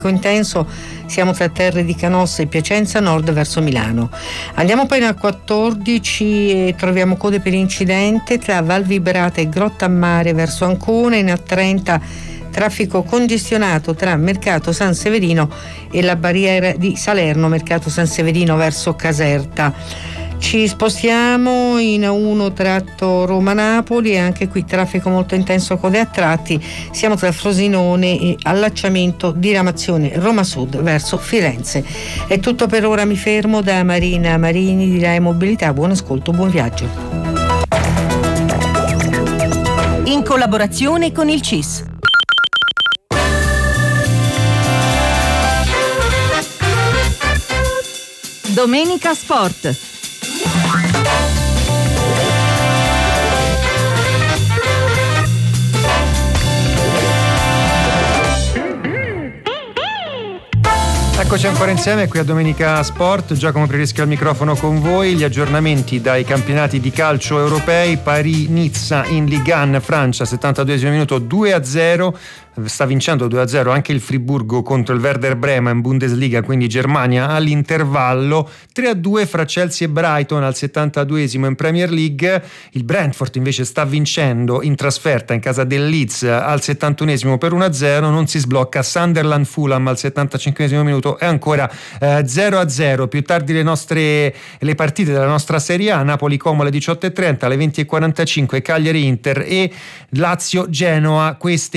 intenso, siamo tra terre di Canossa e Piacenza, nord verso Milano. Andiamo poi nel 14 e troviamo code per incidente tra Val Vibrata e Grottammare verso Ancona. In A30 traffico congestionato tra Mercato San Severino e la barriera di Salerno, Mercato San Severino verso Caserta. Ci spostiamo in A1 tratto Roma-Napoli e anche qui traffico molto intenso, code a tratti. Siamo tra Frosinone e allacciamento diramazione Roma Sud verso Firenze. È tutto per ora, mi fermo. Da Marina Marini di Rai Mobilità, buon ascolto, buon viaggio. In collaborazione con il CIS. Domenica Sport. Eccoci ancora insieme qui a Domenica Sport. Giacomo Prieschi al microfono con voi. Gli aggiornamenti dai campionati di calcio europei. Paris-Nizza in Ligue 1, Francia, 72esimo minuto, 2-0. Sta vincendo 2-0 anche il Friburgo contro il Werder Bremen in Bundesliga, quindi Germania all'intervallo. 3-2 fra Chelsea e Brighton al 72esimo in Premier League. Il Brentford invece sta vincendo in trasferta in casa del Leeds al 71esimo per 1-0. Non si sblocca Sunderland Fulham al 75esimo minuto e ancora 0-0. Più tardi le partite della nostra Serie A: Napoli Como alle 18:30, alle 20:45 Cagliari Inter e Lazio Genoa.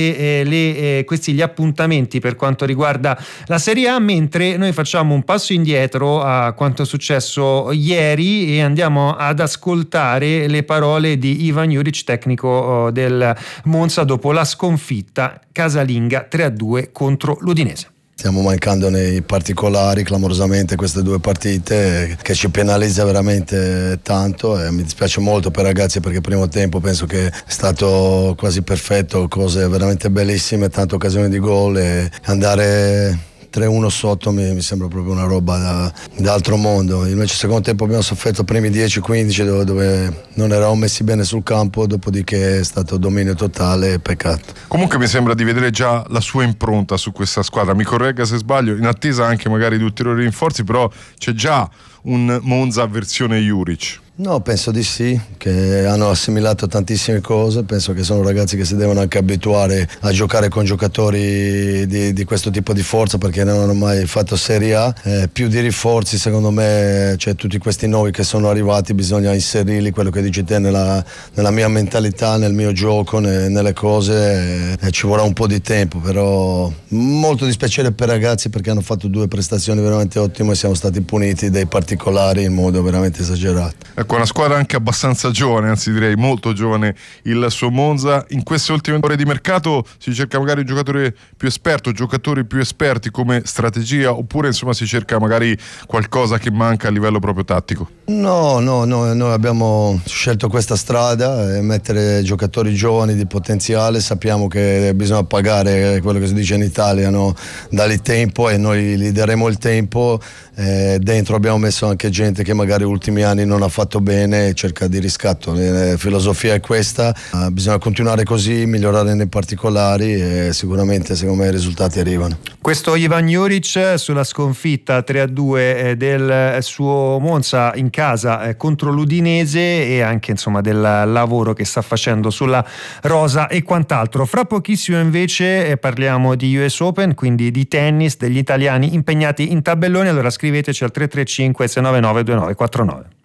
Questi gli appuntamenti per quanto riguarda la Serie A, mentre noi facciamo un passo indietro a quanto è successo ieri e andiamo ad ascoltare le parole di Ivan Juric, tecnico del Monza, dopo la sconfitta casalinga 3-2 contro l'Udinese. Stiamo mancando nei particolari clamorosamente queste due partite, che ci penalizza veramente tanto, e mi dispiace molto per i ragazzi perché il primo tempo penso che è stato quasi perfetto, cose veramente bellissime, tante occasioni di gol, e andare 3-1 sotto mi sembra proprio una roba da altro mondo. Invece secondo tempo abbiamo sofferto i primi 10-15 dove non eravamo messi bene sul campo, dopodiché è stato dominio totale, peccato. Comunque mi sembra di vedere già la sua impronta su questa squadra, mi corregga se sbaglio, in attesa anche magari di ulteriori rinforzi, però c'è già un Monza versione Juric. No, penso di sì, che hanno assimilato tantissime cose, penso che sono ragazzi che si devono anche abituare a giocare con giocatori di questo tipo di forza, perché non hanno mai fatto Serie A. Più di rinforzi secondo me, cioè tutti questi nuovi che sono arrivati bisogna inserirli, quello che dici te, nella mia mentalità, nel mio gioco, nelle cose, ci vorrà un po' di tempo, però molto dispiacere per i ragazzi perché hanno fatto due prestazioni veramente ottime e siamo stati puniti dai particolari in modo veramente esagerato. Ecco, una squadra anche abbastanza giovane, anzi direi molto giovane il suo Monza. In queste ultime ore di mercato si cerca magari un giocatore più esperto, giocatori più esperti come strategia, oppure insomma si cerca magari qualcosa che manca a livello proprio tattico? No, noi abbiamo scelto questa strada, mettere giocatori giovani di potenziale. Sappiamo che bisogna pagare quello che si dice in Italia, no? Dare tempo, e noi gli daremo il tempo. Dentro abbiamo messo anche gente che magari ultimi anni non ha fatto bene e cerca di riscatto. La filosofia è questa, bisogna continuare così, migliorare nei particolari e sicuramente secondo me i risultati arrivano. Questo Ivan Juric sulla sconfitta 3-2 del suo Monza in casa contro l'Udinese, e anche insomma del lavoro che sta facendo sulla rosa e quant'altro. Fra pochissimo invece parliamo di US Open, quindi di tennis, degli italiani impegnati in tabellone. Allora scriveteci al 335 699 2949.